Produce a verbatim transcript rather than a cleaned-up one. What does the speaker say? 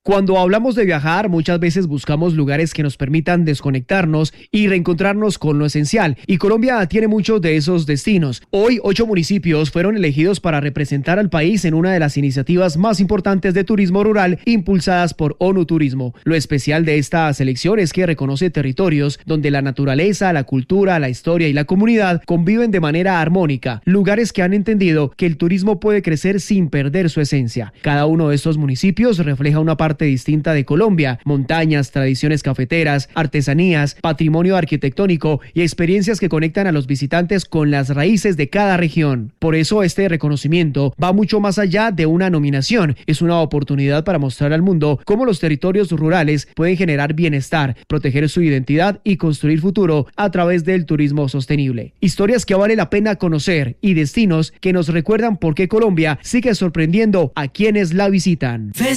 Cuando hablamos de viajar, muchas veces buscamos lugares que nos permitan desconectarnos y reencontrarnos con lo esencial, y Colombia tiene muchos de esos destinos. Hoy, ocho municipios fueron elegidos para representar al país en una de las iniciativas más importantes de turismo rural impulsadas por ONU Turismo. Lo especial de esta selección es que reconoce territorios donde la naturaleza, la cultura, la historia y la comunidad conviven de manera armónica, lugares que han entendido que el turismo puede crecer sin perder su esencia. Cada uno de estos municipios refleja una parte distinta de Colombia: montañas, tradiciones cafeteras, artesanías, patrimonio arquitectónico y experiencias que conectan a los visitantes con las raíces de cada región. Por eso este reconocimiento va mucho más allá de una nominación. Es una oportunidad para mostrar al mundo cómo los territorios rurales pueden generar bienestar, proteger su identidad y construir futuro a través del turismo sostenible. Historias que vale la pena conocer y destinos que nos recuerdan por qué Colombia sigue sorprendiendo a quienes la visitan.